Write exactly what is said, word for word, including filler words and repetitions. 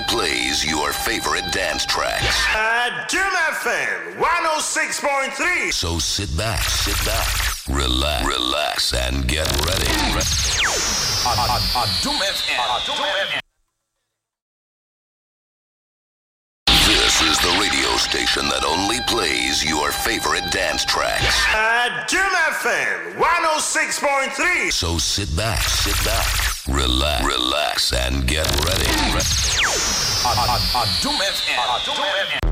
plays your favorite dance tracks. Uh, Doom F M one oh six point three. So sit back, sit back, relax, relax, and get ready. Doom F M. This is the radio station that only plays your favorite dance tracks. Uh, Doom F M one oh six point three. So sit back, sit back, relax, relax, and get ready. Doom F M.